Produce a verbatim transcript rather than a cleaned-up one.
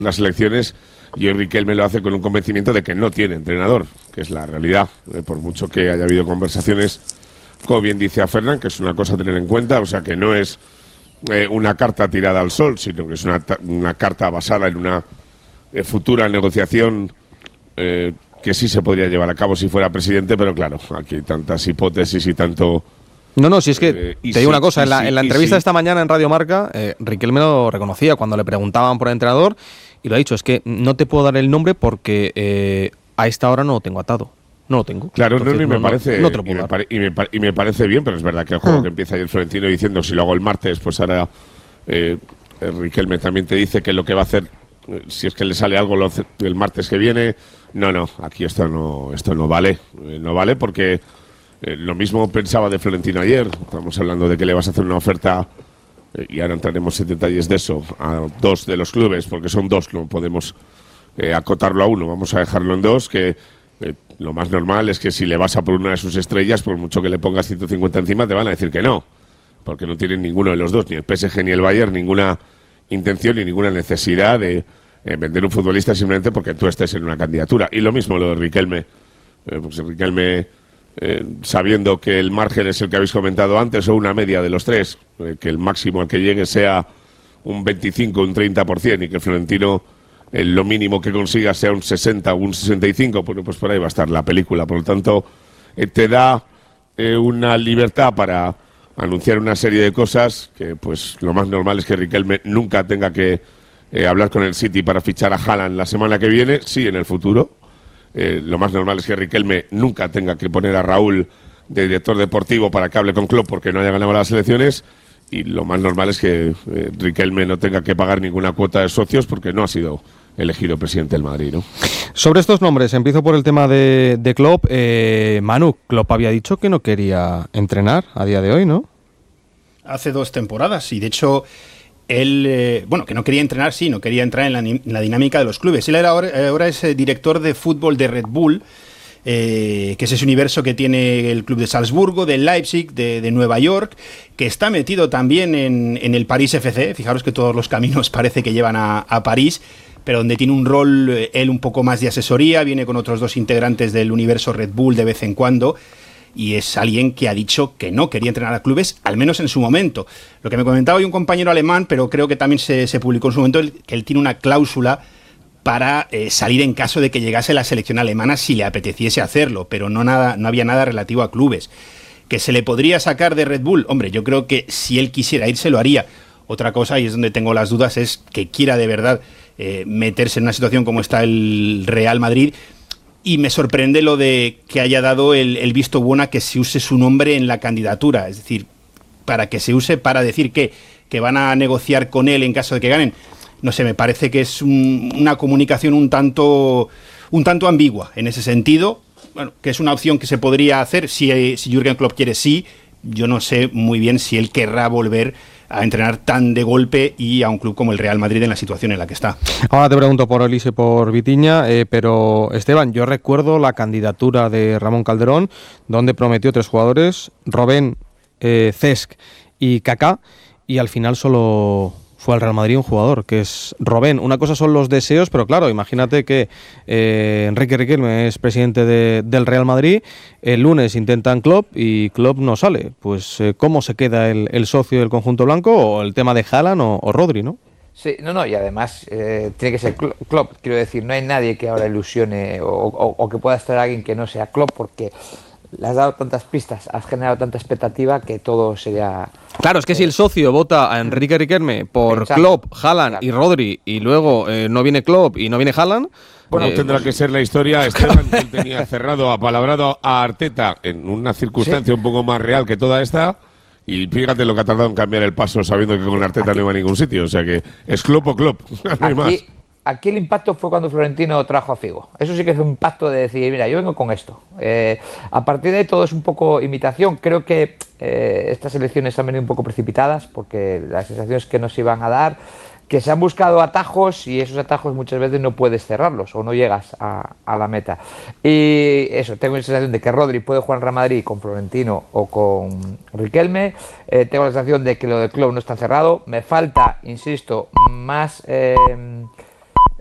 las elecciones, y hoy Riquelme lo hace con un convencimiento de que no tiene entrenador, que es la realidad, eh, por mucho que haya habido conversaciones, como bien dice a Fernán, que es una cosa a tener en cuenta, o sea que no es eh, una carta tirada al sol, sino que es una, una carta basada en una eh, futura negociación eh, que sí se podría llevar a cabo si fuera presidente, pero claro, aquí hay tantas hipótesis y tanto... No, no, si es que eh, te sí, digo una cosa, en la, sí, en la entrevista sí. esta mañana en Radio Marca, eh, Riquelme lo reconocía cuando le preguntaban por el entrenador y lo ha dicho, es que no te puedo dar el nombre porque eh, a esta hora no lo tengo atado. No lo tengo. Claro, Entonces, no, no, y me no, parece, no te lo y, puedo me dar. pare, y, me pare, y me parece bien, pero es verdad que el juego Hmm. que empieza ayer Florentino diciendo si lo hago el martes, pues ahora eh, Riquelme también te dice que lo que va a hacer, eh, si es que le sale algo lo hace el martes que viene, no, no, aquí esto no, esto no vale, eh, no vale porque eh, lo mismo pensaba de Florentino ayer, estamos hablando de que le vas a hacer una oferta, eh, y ahora entraremos en detalles de eso, a dos de los clubes, porque son dos, no podemos eh, acotarlo a uno, vamos a dejarlo en dos, que Eh, lo más normal es que si le vas a por una de sus estrellas, por mucho que le pongas ciento cincuenta encima, te van a decir que no, porque no tienen ninguno de los dos, ni el P S G ni el Bayern, ninguna intención ni ninguna necesidad de eh, vender un futbolista simplemente porque tú estés en una candidatura. Y lo mismo lo de Riquelme, eh, pues Riquelme, eh, sabiendo que el margen es el que habéis comentado antes, o una media de los tres, eh, que el máximo al que llegue sea un veinticinco, un treinta por ciento, y que Florentino Eh, lo mínimo que consiga sea un sesenta o un sesenta y cinco, bueno, pues por ahí va a estar la película. Por lo tanto, eh, te da eh, una libertad para anunciar una serie de cosas que, pues, lo más normal es que Riquelme nunca tenga que eh, hablar con el City para fichar a Haaland la semana que viene, sí, en el futuro. Eh, lo más normal es que Riquelme nunca tenga que poner a Raúl de director deportivo para que hable con Klopp porque no haya ganado las elecciones. Y lo más normal es que eh, Riquelme no tenga que pagar ninguna cuota de socios porque no ha sido elegido presidente del Madrid, ¿no? Sobre estos nombres, empiezo por el tema de, de Klopp. Eh, Manu, Klopp había dicho que no quería entrenar a día de hoy, ¿no? Hace dos temporadas, y de hecho él, eh, bueno, que no quería entrenar, sí, no quería entrar en la, en la dinámica de los clubes. Él ahora, ahora es eh, director de fútbol de Red Bull, Eh, que es ese universo que tiene el club de Salzburgo, de Leipzig, de, de Nueva York, que está metido también en, en el París F C. Fijaros que todos los caminos parece que llevan a, a París, pero donde tiene un rol eh, él un poco más de asesoría, viene con otros dos integrantes del universo Red Bull de vez en cuando, y es alguien que ha dicho que no quería entrenar a clubes, al menos en su momento. Lo que me comentaba hoy un compañero alemán, pero creo que también se, se publicó en su momento, que él tiene una cláusula para eh, salir en caso de que llegase la selección alemana si le apeteciese hacerlo, pero no, nada, no había nada relativo a clubes. ¿Que se le podría sacar de Red Bull? Hombre, yo creo que si él quisiera irse lo haría. Otra cosa, y es donde tengo las dudas, es que quiera de verdad eh, meterse en una situación como está el Real Madrid, y me sorprende lo de que haya dado el, el visto bueno a que se use su nombre en la candidatura, es decir, para que se use para decir que, que van a negociar con él en caso de que ganen. No sé, me parece que es un, una comunicación un tanto, un tanto ambigua en ese sentido. Bueno, que es una opción que se podría hacer si, si Jürgen Klopp quiere, sí. Yo no sé muy bien si él querrá volver a entrenar tan de golpe y a un club como el Real Madrid en la situación en la que está. Ahora te pregunto por Olise y por Vitinha, eh, pero Esteban, yo recuerdo la candidatura de Ramón Calderón, donde prometió tres jugadores, Robben, eh, Cesc y Kaká, y al final solo fue al Real Madrid un jugador, que es Robben. Una cosa son los deseos, pero claro, imagínate que eh, Enrique Riquelme es presidente de, del Real Madrid, el lunes intentan Klopp y Klopp no sale. Pues eh, ¿cómo se queda el, el socio del conjunto blanco? O el tema de Haaland o, o Rodri, ¿no? Sí, no, no, y además eh, tiene que ser Klopp, quiero decir, no hay nadie que ahora ilusione o, o, o que pueda estar alguien que no sea Klopp, porque le has dado tantas pistas, has generado tanta expectativa que todo sería... Claro, es que eh, si el socio vota a Enrique Riquelme por pensando, Klopp, Haaland claro. y Rodri, y luego eh, no viene Klopp y no viene Haaland... Bueno, eh, tendrá que ser la historia. Esteban él tenía cerrado, apalabrado a Arteta en una circunstancia ¿sí? un poco más real que toda esta, y fíjate lo que ha tardado en cambiar el paso sabiendo que con Arteta aquí, no iba a ningún sitio. O sea que es Klopp o Klopp, no hay aquí, más. Aquí el impacto fue cuando Florentino trajo a Figo. Eso sí que es un impacto de decir, mira, yo vengo con esto. Eh, a partir de ahí todo es un poco imitación. Creo que eh, estas elecciones han venido un poco precipitadas porque las sensaciones que nos iban a dar, que se han buscado atajos y esos atajos muchas veces no puedes cerrarlos o no llegas a, a la meta. Y eso, tengo la sensación de que Rodri puede jugar en Real Madrid con Florentino o con Riquelme. Eh, tengo la sensación de que lo de Klopp no está cerrado. Me falta, insisto, más... Eh,